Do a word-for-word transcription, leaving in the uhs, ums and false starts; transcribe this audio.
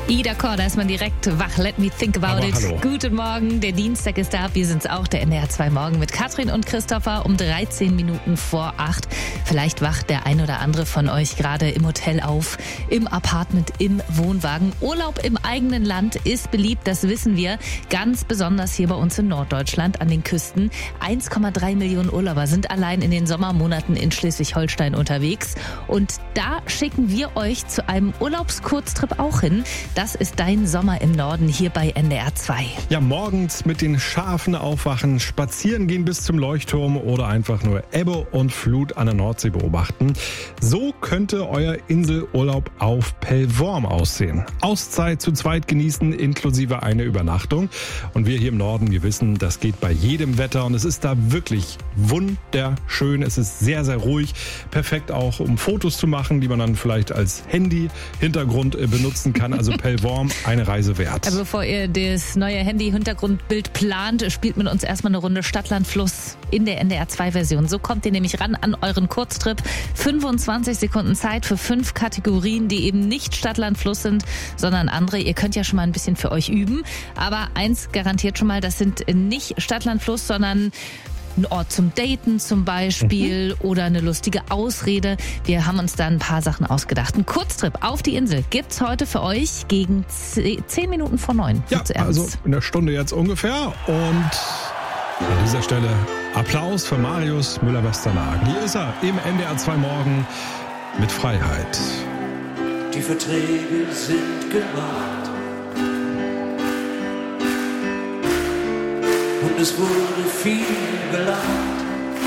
Ida Korn, da ist man direkt wach. Let me think about Aber it. hallo. Guten Morgen, der Dienstag ist da. Wir sind's auch, der N D R zwei Morgen mit Katrin und Christopher um dreizehn Minuten vor acht. Vielleicht wacht der ein oder andere von euch gerade im Hotel auf, im Apartment, im Wohnwagen. Urlaub im eigenen Land ist beliebt, das wissen wir. Ganz besonders hier bei uns in Norddeutschland an den Küsten. eins Komma drei Millionen Urlauber sind allein in den Sommermonaten in Schleswig-Holstein unterwegs. Und da schicken wir euch zu einem Urlaubskurztrip auch hin. Das ist dein Sommer im Norden hier bei N D R zwei. Ja, morgens mit den Schafen aufwachen, spazieren gehen bis zum Leuchtturm oder einfach nur Ebbe und Flut an der Nordsee beobachten. So könnte euer Inselurlaub auf Pellworm aussehen. Auszeit zu zweit genießen, inklusive eine Übernachtung. Und wir hier im Norden, wir wissen, das geht bei jedem Wetter und es ist da wirklich wunderschön. Es ist sehr, sehr ruhig. Perfekt auch, um Fotos zu machen, die man dann vielleicht als Handy-Hintergrund benutzen kann. Also Pellworm, eine Reise wert. Aber bevor ihr das neue Handy-Hintergrundbild plant, spielt mit uns erstmal eine Runde Stadtland Fluss in der N D R zwei Version. So kommt ihr nämlich ran an euren Kurztrip. fünfundzwanzig Sekunden Zeit für fünf Kategorien, die eben nicht Stadtland Fluss sind, sondern andere. Ihr könnt ja schon mal ein bisschen für euch üben. Aber eins garantiert schon mal, das sind nicht Stadtland Fluss, sondern ein Ort zum Daten zum Beispiel mhm. oder eine lustige Ausrede. Wir haben uns da ein paar Sachen ausgedacht. Ein Kurztrip auf die Insel gibt's heute für euch gegen zehn Minuten vor neun. Ja, also in der Stunde jetzt ungefähr. Und an dieser Stelle Applaus für Marius Müller-Westernhagen. Hier ist er im N D R zwei Morgen mit Freiheit. Die Verträge sind gemacht und es wurde viel gelacht.